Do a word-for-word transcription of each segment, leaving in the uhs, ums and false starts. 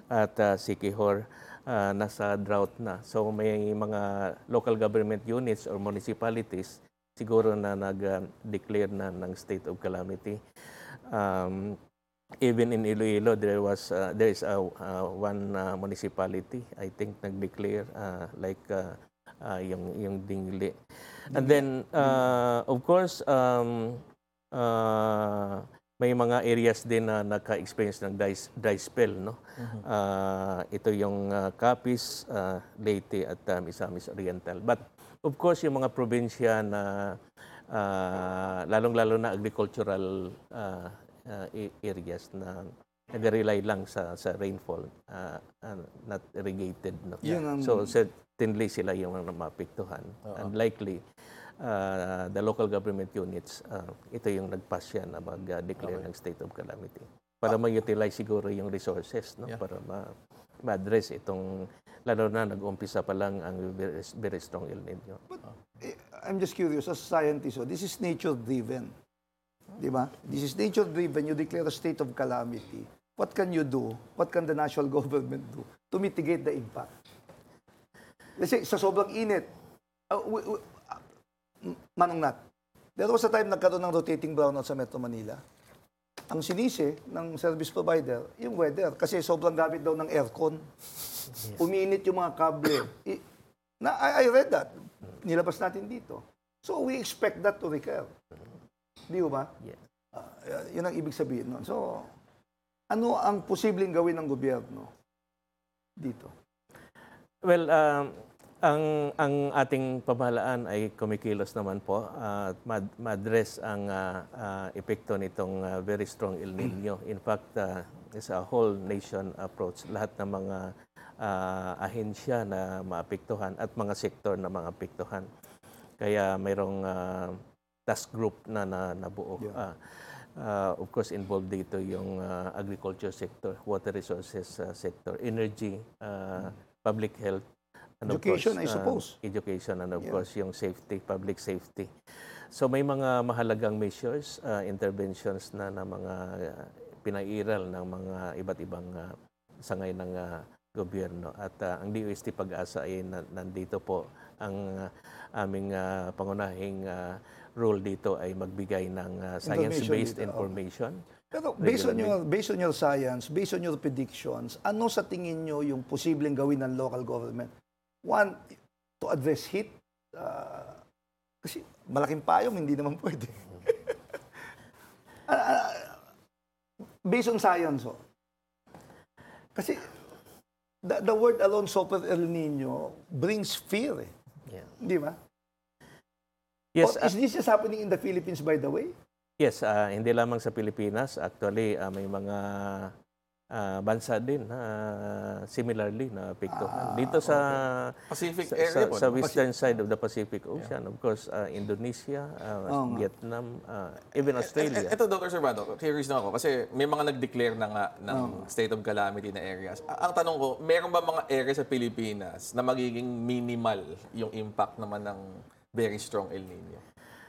at uh, Siquijor uh, nasa drought na. So may mga local government units or municipalities siguro na nag-declare na ng state of calamity. Um, even in Iloilo, there was uh, there is a uh, one uh, municipality, I think, nag-declare uh, like uh, uh, yung yung Dingli. And then uh, of course um, uh, may mga areas din na naka-experience ng dry, dry spell, no? Uh, ito yung uh, Capiz, uh, Leyte at uh, Misamis Oriental. But of course yung mga probinsya na uh, lalong-lalo na agricultural uh, uh, areas na nag-rely lang sa sa rainfall, uh, uh, not irrigated, no? Yun ang- So certainly sila yung mga maapektuhan. And likely uh, the local government units, uh, ito yung nagpasya na mag-declare ng state of calamity para ma-utilize siguro yung resources, no? Yeah. Para ma- ma-address itong, lalo na nag-umpisa pa lang ang very, very strong El Nino. Eh, I'm just curious, as a scientist, oh, this is nature-driven. Di ba? This is nature-driven. You declare a state of calamity. What can you do? What can the national government do to mitigate the impact? Kasi sa sobrang init, uh, we, we, uh, Manong Nat, there was a time nagkaroon ng rotating brownout sa Metro Manila. Ang sinisi ng service provider, yung weather, kasi sobrang gamit daw ng aircon. Uminit yung mga kable. I, na, I, I read that. Nilabas natin dito. So we expect that to recur. Di ba? Yeah. Uh, yun ang ibig sabihin nun. So, ano ang posibleng gawin ng gobyerno dito? Well, um, ang ang ating pamahalaan ay kumikilos naman po at uh, ma-address ang uh, uh, epekto nitong uh, very strong El Nino. In fact, uh, it's a whole nation approach. Lahat ng mga uh, ahensya na maapektuhan at mga sektor na maapektuhan. Kaya mayroong uh, task group na, na nabuo. Yeah. Uh, uh, of course, involved dito yung uh, agriculture sector, water resources uh, sector, energy, uh, public health, and of Education, course, I suppose. Uh, education, and of Yeah. course, yung safety, public safety. So may mga mahalagang measures, uh, interventions na na mga uh, pinairal ng mga iba't ibang uh, sangay ng uh, gobyerno. At uh, ang D O S T Pag-asa ay na, nandito po. Ang uh, aming uh, pangunahing uh, role dito ay magbigay ng uh, science-based dito, oh. information. Pero based on, Regularly. your, based on your science, based on your predictions, ano sa tingin nyo yung posibleng gawin ng local government? One, to address heat. Uh, kasi malaking payong, hindi naman pwede. uh, uh, based on science, oh. Kasi the, the word alone, Super El Nino, brings fear. Eh. Yeah. Di ba? Yes, Oh, is this just happening in the Philippines, by the way? Yes, uh, hindi lamang sa Pilipinas. Actually, uh, may mga uh, bansa din na uh, similarly na apektuhan. Dito sa Pacific sa, area sa, po, sa no? western side of the Pacific Ocean, of course, uh, Indonesia, uh, Oo nga. Vietnam, uh, even Australia. Ito, Doctor Servando, curious na ako kasi may mga nag-declare na nga ng state of calamity na areas. A- Ang tanong ko, meron ba mga areas sa Pilipinas na magiging minimal yung impact naman ng very strong El Nino?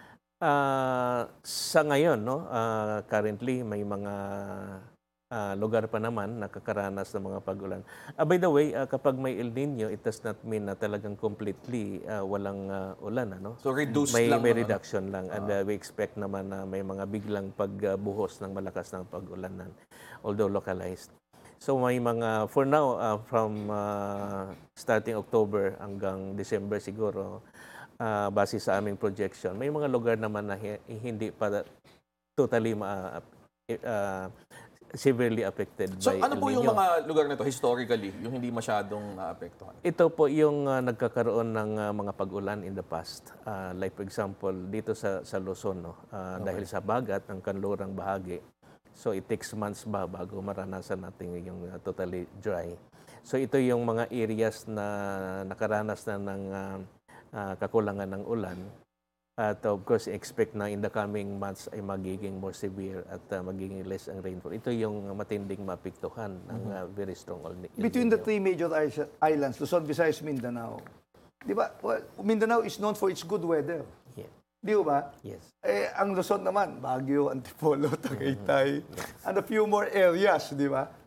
Uh, sa ngayon, no, uh, currently may mga uh, lugar pa naman nakakaranas ng mga pag-ulan. Uh, by the way, uh, kapag may El Nino, it does not mean na talagang completely uh, walang uh, ulan. Ano? So reduced may, lang. may ng ano? reduction lang. And uh, we expect naman na may mga biglang pagbuhos ng malakas ng pag-ulanan, although localized. So may mga, for now, uh, from uh, starting October hanggang December siguro, uh, base sa aming projection, may mga lugar naman na hi- hindi pa totally ma, uh, severely affected So by ano El po yung Nino. mga lugar na to historically, yung hindi masyadong naapektuhan? Ito po yung uh, nagkakaroon ng uh, mga pag-ulan in the past. Uh, like for example, dito sa sa Luzon, no? Uh, dahil sa bagat ng kanlurang bahagi. So it takes months ba bago maranasan natin yung uh, totally dry. So ito yung mga areas na nakaranas na ng uh, uh, kakulangan ng ulan. At of course, expect na in the coming months ay magiging more severe at uh, magiging less ang rainfall. Ito yung matinding mapiktuhan ng uh, very strong El Nino. Between the three major is- islands, Luzon, Visayas, Mindanao. Di ba? Well, Mindanao is known for its good weather. Yeah. Di ba? Yes. Eh, ang Luzon naman, Baguio, Antipolo, Tagaytay, and a few more areas, di ba?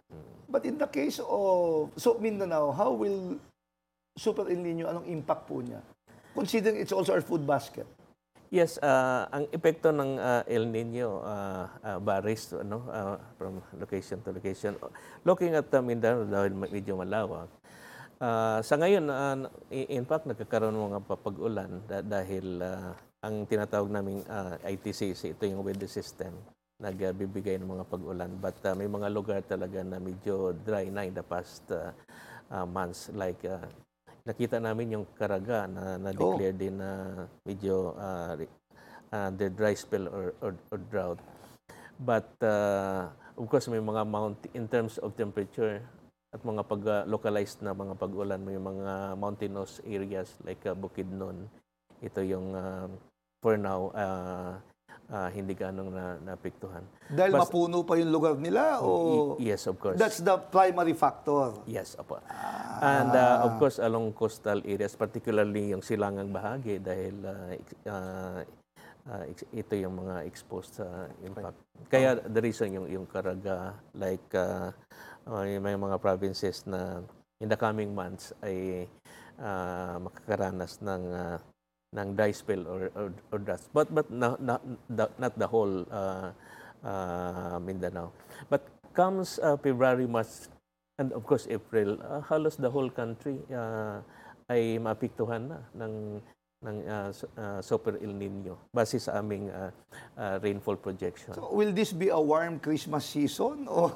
But in the case of so Mindanao, how will Super El Nino, anong impact po niya? Considering it's also our food basket. Yes, ah, ang epekto ng ah, El Nino ah, ah, varies ano, ah, from location to location. Looking at uh, Mindanao, dahil medyo malawak, ah, sa ngayon, ah, i- in fact, nagkakaroon ng mga papag-ulan da- dahil ah, ang tinatawag naming ah, I T C C, ito yung weather system, nagbibigay ng mga pag-ulan. But ah, may mga lugar talaga na medyo dry na in the past ah, ah, months, like ah, nakita namin yung Caraga na na-declare din na medyo uh, under dry spell or, or, or drought. But uh, of course, may mga mount in terms of temperature at mga pag-localized na mga pag-ulan, may mga mountainous areas like uh, Bukidnon. Ito yung uh, for now uh, uh, hindi ganong na, naapektuhan. Dahil Bas- mapuno pa yung lugar nila o Y- yes, of course. that's the primary factor. Yes, opo. And uh, of course, along coastal areas, particularly yung silangang bahagi dahil uh, ex- uh, uh, ex- ito yung mga exposed sa impact. Kaya the reason yung, yung Caraga, like uh, uh, yung may mga provinces na in the coming months ay uh, makakaranas ng uh, ng dry spell or or, or drought. But but not not the, not the whole uh, uh, Mindanao. But comes uh, February, March, and of course April, uh, halos the whole country uh, ay maapektuhan na ng ng uh, su- uh, Super El Nino base sa aming uh, uh, rainfall projection. So, will this be a warm Christmas season? O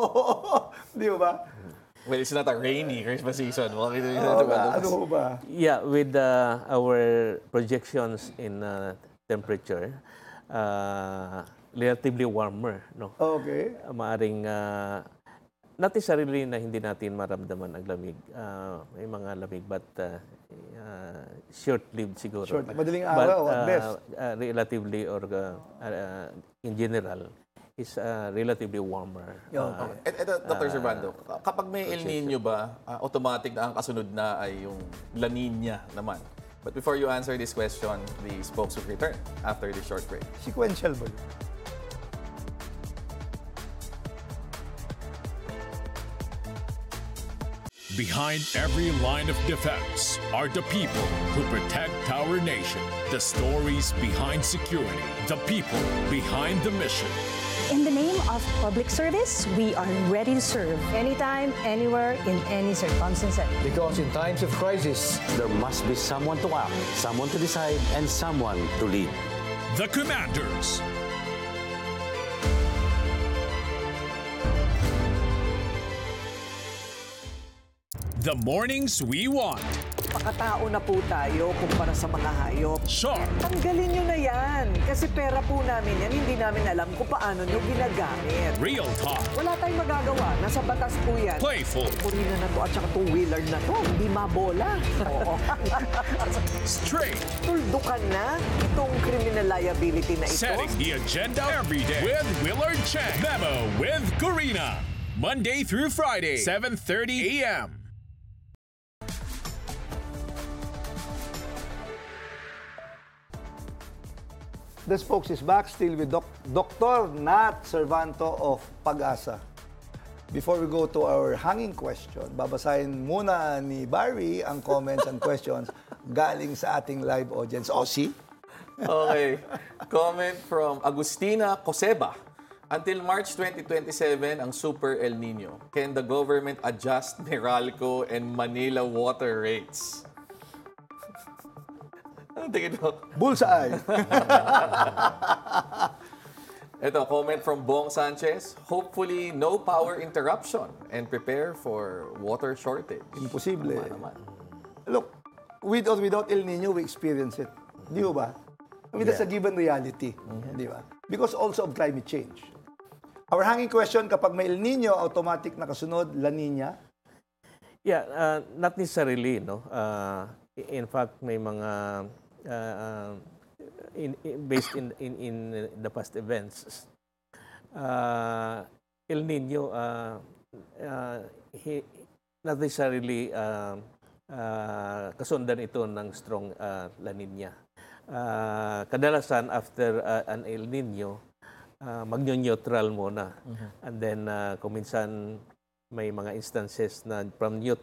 di ba? Well, it's not a rainy Christmas season. Mukhang ito yung Oo ba? Ano ho ba? Yeah, with uh, our projections in uh, temperature, uh, relatively warmer, no? Okay. Uh, maaring uh, not necessarily na hindi natin maramdaman ang lamig. Uh, may mga lamig, but uh, uh, short-lived siguro. Short, madaling But, araw at uh, best. uh, relatively or uh, uh, in general, is uh, relatively warmer. Yeah, Uh, okay. Et, eto, Doctor Servando, kapag may El Nino ba, ah, automatic na ang kasunod na ay yung La Nina naman. But before you answer this question, the spokes will return after this short break. Sequential ba yun? Behind every line of defense are the people who protect our nation. The stories behind security. The people behind the mission. In the name of public service, we are ready to serve anytime, anywhere, in any circumstances. Because in times of crisis, There must be someone to act, someone to decide, and someone to lead. The Commanders. The mornings we want. Pakatao na po tayo kumpara sa mga hayop. Sharp, Tanggalin nyo na yan. Kasi pera po namin yan, hindi namin alam kung paano nyo ginagamit. real talk, Wala tayong magagawa. Nasa batas po yan. playful, Purina na to at saka two-wheeler na to. Hindi mabola. Oo. straight, Tuldukan na itong criminal liability na ito. setting the agenda every day with Willard Chang. Memo with Corina. Monday through Friday, seven thirty a.m. The spokes is back still with Doc Doctor Nat Servanto of Pag-asa. Before we go to our hanging question, babasahin muna ni Barry ang comments and questions galing sa ating live audience. O, see? Okay. Comment from Agustina Coseba. Until March twenty twenty-seven, ang Super El Nino. Can the government adjust Meralco and Manila water rates? Ano tingin mo? Bullseye! Ito, comment from Bong Sanchez. Hopefully, no power interruption and prepare for water shortage. Imposible. Tama naman. Look, with or without El Nino, we experience it. Di ba? I mean, that's a given reality. Di ba? Because also of climate change. Our hanging question, kapag may El Nino, automatic na kasunod, La Nina. Yeah, uh, not necessarily, no. Uh, in fact, may mga uh, uh, in, in, based in, in in the past events, uh, El Nino, uh, uh, he, not necessarily uh, uh, kasundan ito ng strong uh, La Nina. Uh, kadalasan after uh, an El Nino, uh, magno-neutral muna. And then uh, kung minsan may mga instances na from youth